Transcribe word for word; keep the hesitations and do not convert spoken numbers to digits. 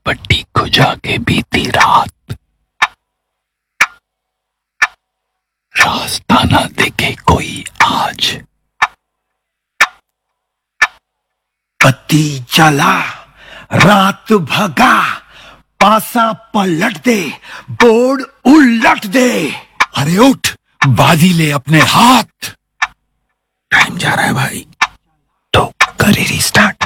पट्टी खुजा के बीती रात, रास्ता ना देखे कोई आज। पति चला रात भगा, पासा पलट दे बोर्ड उलट दे। अरे उठ, बाजी ले अपने हाथ। टाइम जा रहा है भाई, तो करे रिस्टार्ट।